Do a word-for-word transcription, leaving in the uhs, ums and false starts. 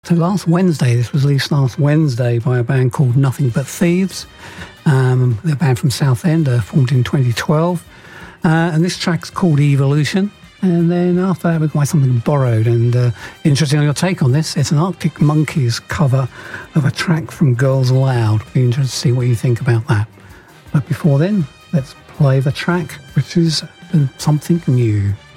So last Wednesday, this was released last Wednesday by a band called Nothing But Thieves. Um, they're a band from Southend, uh, formed in twenty twelve. Uh, and this track's called Evolution. And then after that, we've got Something Borrowed. And uh, interesting on your take on this, it's an Arctic Monkeys cover of a track from Girls Aloud. Be interested to see what you think about that. But before then, let's play the track, which is Something New.